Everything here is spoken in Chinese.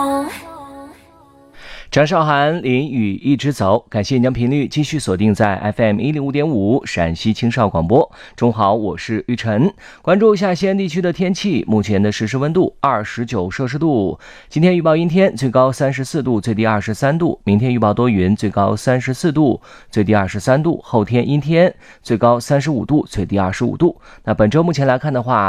张韶涵淋雨一直走，感谢您将频率继续锁定在 FM 105.5陕西青少广播。中午好，我是玉晨。关注一下西安地区的天气，目前的实时温度29摄氏度。今天预报阴天，最高34度，最低23度。明天预报多云，最高34度，最低23度。后天阴天，最高35度，最低25度。那本周目前来看的话，